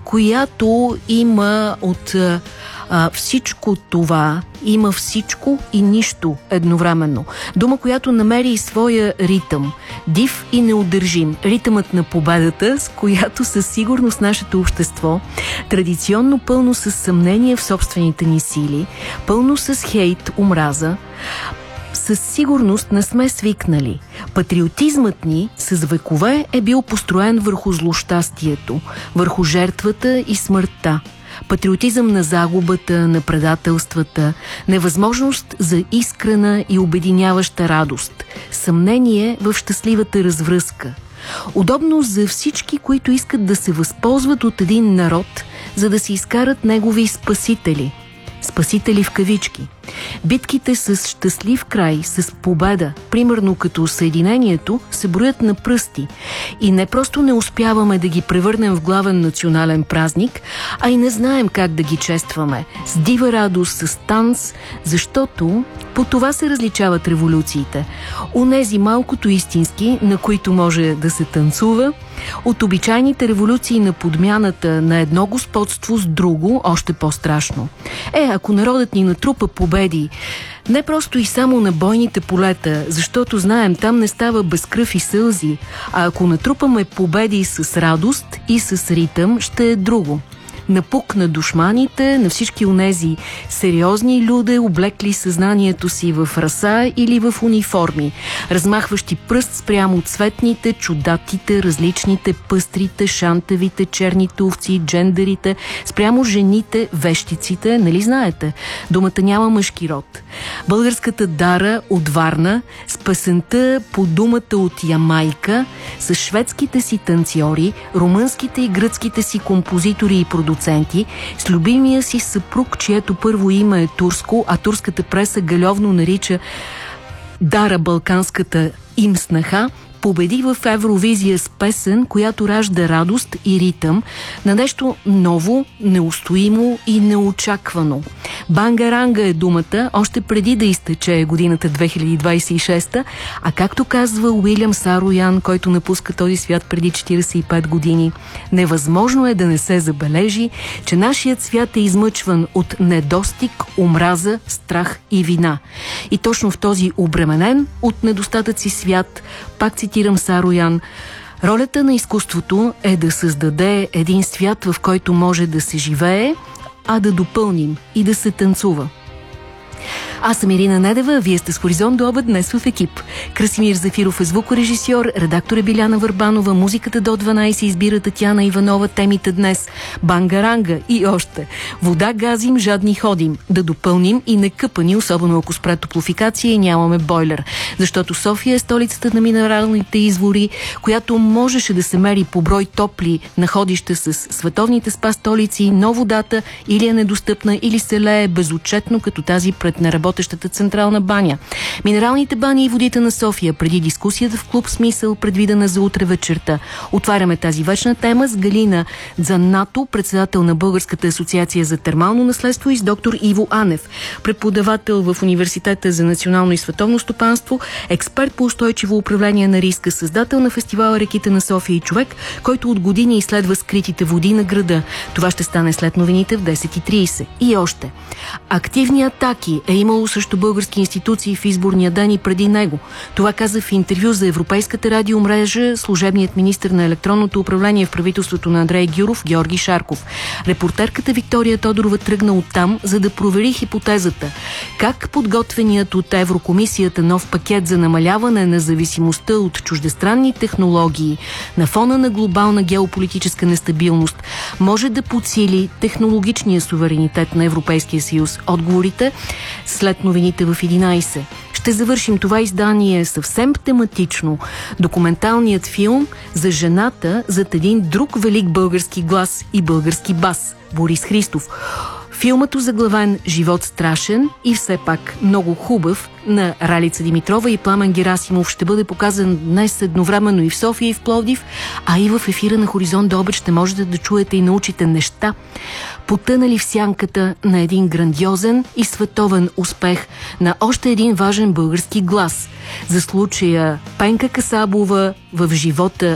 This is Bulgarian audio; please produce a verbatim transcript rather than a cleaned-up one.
която има от а, всичко това, има всичко и нищо едновременно. Дума, която намери своя ритъм, див и неудържим. Ритъмът на победата, с която със сигурност нашето общество, традиционно пълно с съмнение в собствените ни сили, пълно с хейт, омраза, със сигурност не сме свикнали. Патриотизмът ни с векове е бил построен върху злощастието, върху жертвата и смъртта. Патриотизъм на загубата, на предателствата, невъзможност за искрена и обединяваща радост, съмнение в щастливата развръзка. Удобно за всички, които искат да се възползват от един народ, за да си изкарат негови спасители. Спасители в кавички. Битките с щастлив край, с победа, примерно като Съединението, се броят на пръсти. И не просто не успяваме да ги превърнем в главен национален празник, а и не знаем как да ги честваме. С дива радост, с танц, защото по това се различават революциите. Онези малкото истински, на които може да се танцува, от обичайните революции на подмяната на едно господство с друго, още по-страшно. Е, ако народът ни натрупа победи, не просто и само на бойните полета, защото знаем, там не става без кръв и сълзи, а ако натрупаме победи с радост и с ритъм, ще е друго. Напук на душманите, на всички онези сериозни люде, облекли съзнанието си в раса или в униформи, размахващи пръст спрямо цветните, чудатите, различните, пъстрите, шантавите, черните овци, джендерите, спрямо жените, вещиците, нали знаете? Думата няма мъжки род. Българската Дара от Варна, с песента по думата от Ямайка, с шведските си танцори, румънските и гръцките си композитори и продуценти, с любимия си съпруг, чието първо име е турско, а турската преса галевно нарича Дара балканската им снаха, победи в Евровизия с песен, която ражда радост и ритъм на нещо ново, неустоимо и неочаквано. Бангаранга е думата, още преди да изтече годината две хиляди двадесет и шеста, а както казва Уилям Сароян, който напуска този свят преди четиридесет и пет години, невъзможно е да не се забележи, че нашият свят е измъчван от недостиг, омраза, страх и вина. И точно в този обременен от недостатъци свят, пак цитирам Сароян, ролята на изкуството е да създаде един свят, в който може да се живее, а да допълним и да се танцува. Аз съм Ирина Недева, вие сте с Хоризонт до обед, днес в екип. Красимир Зафиров е звукорежисьор, редактор е Биляна Върбанова, музиката до дванадесет избира Татяна Иванова, темите днес Бангаранга и още. Вода газим, жадни ходим. Да допълним и некъпани, особено ако спре топлофикация и нямаме бойлер. Защото София е столицата на минералните извори, която можеше да се мери по брой топли находища с световните спа столици, но водата или е недостъпна, или се лее безотчетно, като тази пред неработещата централна баня. Минералните бани и водите на София преди дискусията в клуб Смисъл, предвидена за утре вечерта. Отваряме тази вечна тема с Галина Дзаннато, председател на Българската асоциация за термално наследство, и с доктор Иво Анев, преподавател в Университета за национално и световно стопанство, експерт по устойчиво управление на риска, създател на фестивала Реките на София и човек, който от години изследва скритите води на града. Това ще стане след новините в десет и тридесет. И още. Активни атаки е имало срещу български институции в изборния ден и преди него. Това каза в интервю за Европейската радиомрежа служебният министър на електронното управление в правителството на Андрей Гюров, Георги Шарков. Репортерката Виктория Тодорова тръгна оттам, за да провери хипотезата. Как подготвеният от Еврокомисията нов пакет за намаляване на зависимостта от чуждестранни технологии на фона на глобална геополитическа нестабилност може да подсили технологичния суверенитет на Европейския съюз? Отговорите след новините в единадесет. Ще завършим това издание съвсем тематично. Документалният филм за жената зад един друг велик български глас и български бас – Борис Христов. Филмът озаглавен «Живот страшен и все пак много хубав» на Ралица Димитрова и Пламен Герасимов ще бъде показан днес едновременно и в София, и в Пловдив, а и в ефира на Хоризонт до обед ще можете да чуете и научите неща, потънали в сянката на един грандиозен и световен успех на още един важен български глас. За случая Пенка Касабова в живота